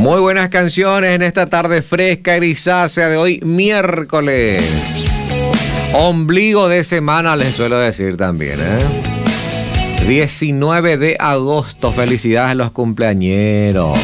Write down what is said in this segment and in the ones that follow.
Muy buenas canciones en esta tarde fresca, grisácea de hoy, miércoles. Ombligo de semana, les suelo decir también, 19 de agosto. Felicidades a los cumpleañeros.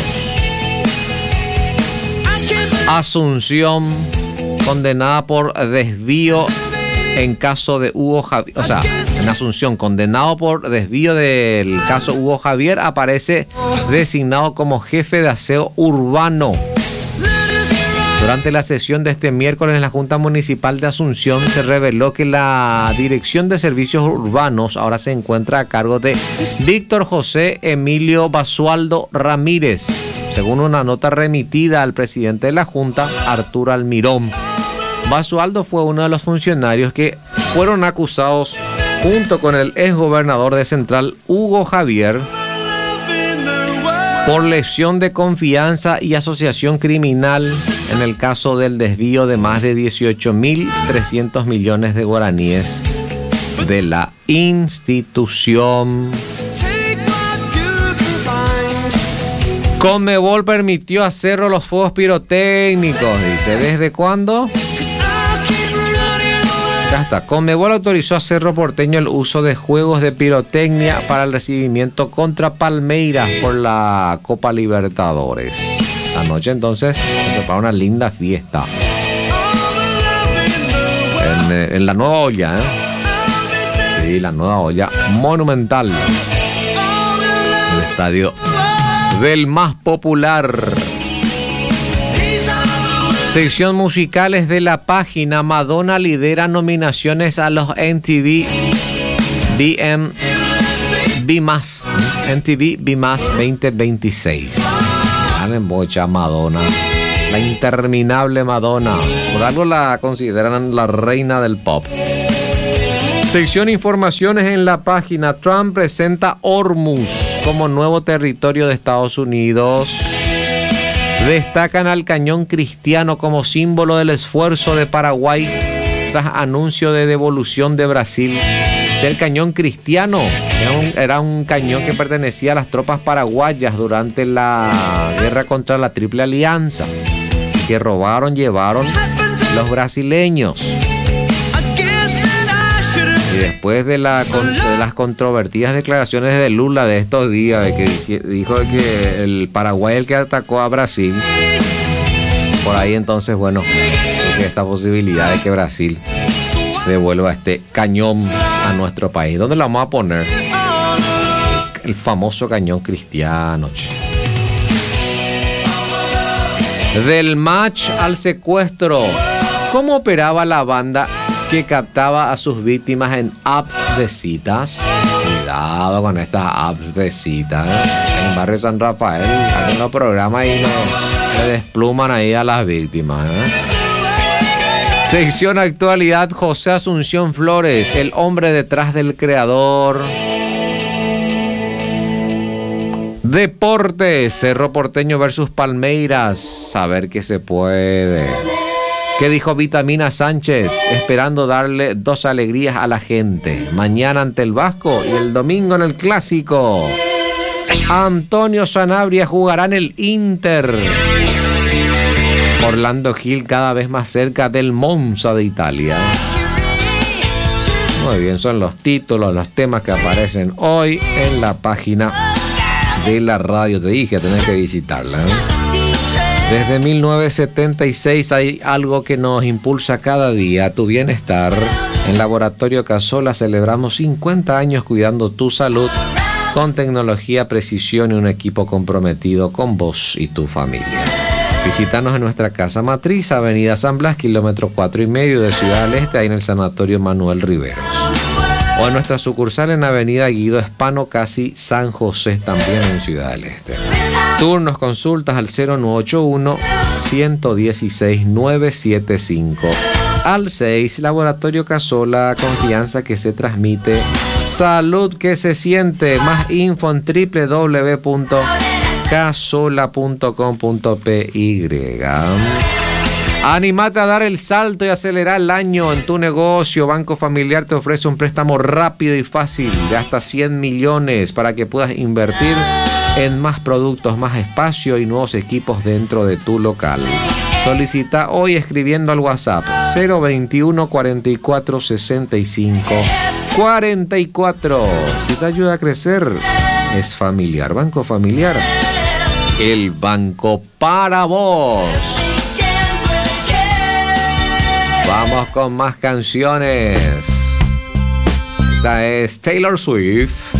Asunción, condenada por desvío en caso de Hugo Javier. O sea, en Asunción, condenado por desvío del caso Hugo Javier, aparece designado como jefe de aseo urbano. Durante la sesión de este miércoles en la Junta Municipal de Asunción se reveló que la Dirección de Servicios Urbanos ahora se encuentra a cargo de Víctor José Emilio Basualdo Ramírez, según una nota remitida al presidente de la Junta, Arturo Almirón. Basualdo fue uno de los funcionarios que fueron acusados junto con el exgobernador de Central, Hugo Javier, por lesión de confianza y asociación criminal en el caso del desvío de más de 18.300 millones de guaraníes de la institución. Conmebol permitió a Cerro los fuegos pirotécnicos, dice. ¿Desde cuándo? Ya está. Conmebol autorizó a Cerro Porteño el uso de juegos de pirotecnia para el recibimiento contra Palmeiras por la Copa Libertadores. Anoche entonces se prepara una linda fiesta en la nueva olla, Sí, la nueva olla monumental. El estadio del más popular. Sección musicales de la página. Madonna lidera nominaciones a los MTV MTV Más 2026. En bocha Madonna, la interminable Madonna. Por algo la consideran la reina del pop. Sección informaciones en la página. Trump presenta Hormuz como nuevo territorio de Estados Unidos. Destacan al cañón cristiano como símbolo del esfuerzo de Paraguay tras anuncio de devolución de Brasil del cañón cristiano. Era un cañón que pertenecía a las tropas paraguayas durante la guerra contra la Triple Alianza, que llevaron los brasileños. Y después de las controvertidas declaraciones de Lula de estos días, de que dijo que el Paraguay es el que atacó a Brasil, por ahí entonces, bueno, esta posibilidad de que Brasil devuelva este cañón a nuestro país. ¿Dónde lo vamos a poner? El famoso cañón cristiano. Del match al secuestro. ¿Cómo operaba la banda que captaba a sus víctimas en apps de citas? Cuidado con estas apps de citas. En Barrio San Rafael hacen los programas y le despluman ahí a las víctimas. Sección actualidad. José Asunción Flores, el hombre detrás del creador. Deportes. Cerro Porteño versus Palmeiras. Saber que se puede. ¿Qué dijo Vitamina Sánchez? Esperando darle 2 alegrías a la gente. Mañana ante el Vasco y el domingo en el Clásico. Antonio Sanabria jugará en el Inter. Orlando Gil cada vez más cerca del Monza de Italia. Muy bien, son los títulos, los temas que aparecen hoy en la página de la radio. Te dije, tenés que visitarla. Desde 1976 hay algo que nos impulsa cada día, tu bienestar. En Laboratorio Casola celebramos 50 años cuidando tu salud con tecnología, precisión y un equipo comprometido con vos y tu familia. Visítanos en nuestra casa matriz, Avenida San Blas, kilómetro 4,5 de Ciudad del Este, ahí en el Sanatorio Manuel Riveros. O en nuestra sucursal en Avenida Guido Espano, casi San José, también en Ciudad del Este. Turnos, consultas al 0981-116-975. Al 6, Laboratorio Casola, confianza que se transmite, salud que se siente. Más info en www.casola.com.py. Anímate a dar el salto y acelerar el año en tu negocio. Banco Familiar te ofrece un préstamo rápido y fácil de hasta 100 millones para que puedas invertir en más productos, más espacio y nuevos equipos dentro de tu local. Solicita hoy escribiendo al WhatsApp 021 44 65 44. Si te ayuda a crecer, es familiar. Banco Familiar, el banco para vos. Vamos con más canciones. Esta es Taylor Swift.